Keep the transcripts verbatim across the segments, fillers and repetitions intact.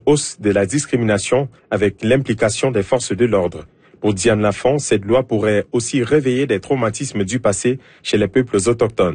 hausse de la discrimination avec l'implication des forces de l'ordre. Pour Diane Lafont, cette loi pourrait aussi réveiller des traumatismes du passé chez les peuples autochtones.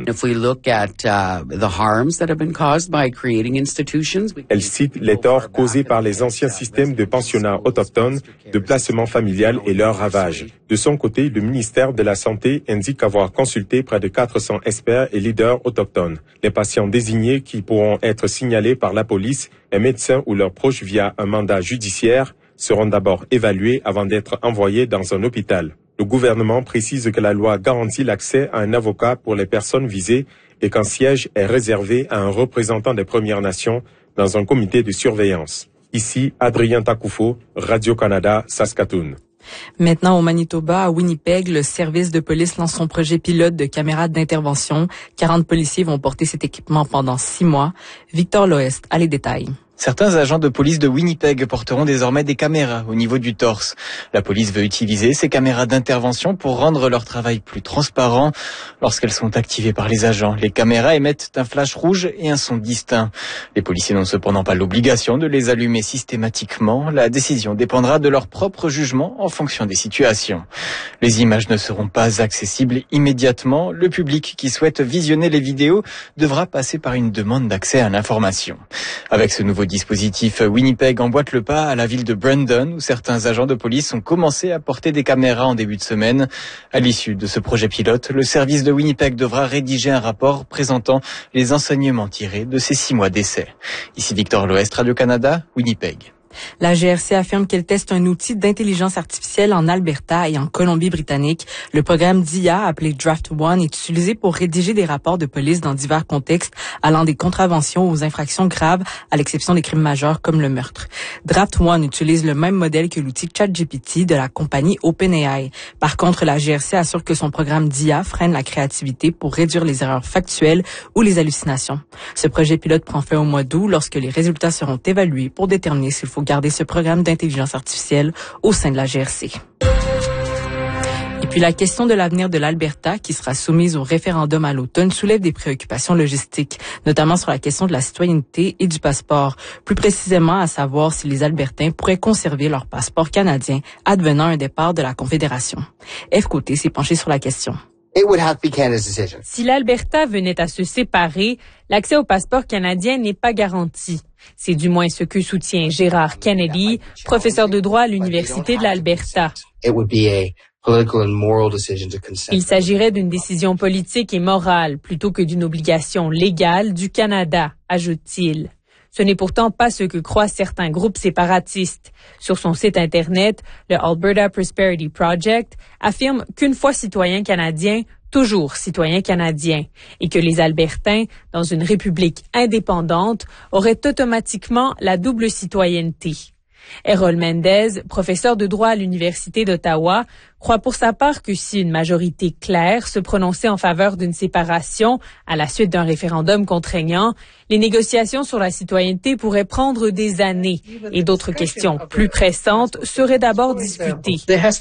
Elle cite les torts causés par les anciens systèmes de pensionnats autochtones, de placement familial et leurs ravages. De son côté, le ministère de la Santé indique avoir consulté près de quatre cents experts et leaders autochtones. Les patients désignés qui pourront être signalés par la police, un médecin ou leurs proches via un mandat judiciaire seront d'abord évalués avant d'être envoyés dans un hôpital. Le gouvernement précise que la loi garantit l'accès à un avocat pour les personnes visées et qu'un siège est réservé à un représentant des Premières Nations dans un comité de surveillance. Ici, Adrien Takoufo, Radio-Canada, Saskatoon. Maintenant, au Manitoba, à Winnipeg, le service de police lance son projet pilote de caméras d'intervention. quarante policiers vont porter cet équipement pendant six mois. Victor Loest a les détails. Certains agents de police de Winnipeg porteront désormais des caméras au niveau du torse. La police veut utiliser ces caméras d'intervention pour rendre leur travail plus transparent. Lorsqu'elles sont activées par les agents, les caméras émettent un flash rouge et un son distinct. Les policiers n'ont cependant pas l'obligation de les allumer systématiquement. La décision dépendra de leur propre jugement en fonction des situations. Les images ne seront pas accessibles immédiatement. Le public qui souhaite visionner les vidéos devra passer par une demande d'accès à l'information. Avec ce nouveau dispositif, Winnipeg emboîte le pas à la ville de Brandon, où certains agents de police ont commencé à porter des caméras en début de semaine. À l'issue de ce projet pilote, le service de Winnipeg devra rédiger un rapport présentant les enseignements tirés de ces six mois d'essai. Ici Victor Loest, Radio-Canada, Winnipeg. La G R C affirme qu'elle teste un outil d'intelligence artificielle en Alberta et en Colombie-Britannique. Le programme d'I A, appelé Draft One, est utilisé pour rédiger des rapports de police dans divers contextes, allant des contraventions aux infractions graves, à l'exception des crimes majeurs comme le meurtre. Draft One utilise le même modèle que l'outil ChatGPT de la compagnie OpenAI. Par contre, la G R C assure que son programme d'I A freine la créativité pour réduire les erreurs factuelles ou les hallucinations. Ce projet pilote prend fin au mois d'août lorsque les résultats seront évalués pour déterminer s'il faut garder ce programme d'intelligence artificielle au sein de la G R C. Et puis la question de l'avenir de l'Alberta, qui sera soumise au référendum à l'automne, soulève des préoccupations logistiques, notamment sur la question de la citoyenneté et du passeport. Plus précisément, à savoir si les Albertains pourraient conserver leur passeport canadien advenant un départ de la Confédération. F. Côté s'est penché sur la question. Si l'Alberta venait à se séparer, l'accès au passeport canadien n'est pas garanti. C'est du moins ce que soutient Gérard Kennedy, professeur de droit à l'Université de l'Alberta. Il s'agirait d'une décision politique et morale plutôt que d'une obligation légale du Canada, ajoute-t-il. Ce n'est pourtant pas ce que croient certains groupes séparatistes. Sur son site Internet, le Alberta Prosperity Project affirme qu'une fois citoyen canadien, toujours citoyen canadien, et que les Albertains, dans une république indépendante, auraient automatiquement la double citoyenneté. Errol Mendez, professeur de droit à l'Université d'Ottawa, croit pour sa part que si une majorité claire se prononçait en faveur d'une séparation à la suite d'un référendum contraignant, les négociations sur la citoyenneté pourraient prendre des années et d'autres questions plus pressantes seraient d'abord discutées.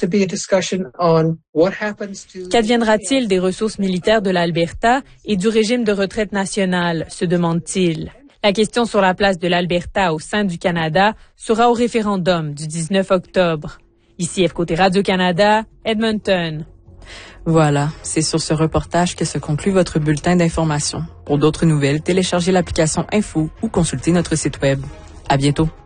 Qu'adviendra-t-il des ressources militaires de l'Alberta et du régime de retraite nationale, se demande-t-il. La question sur la place de l'Alberta au sein du Canada sera au référendum du dix-neuf octobre. Ici F. Côté Radio-Canada, Edmonton. Voilà, c'est sur ce reportage que se conclut votre bulletin d'information. Pour d'autres nouvelles, téléchargez l'application Info ou consultez notre site web. À bientôt.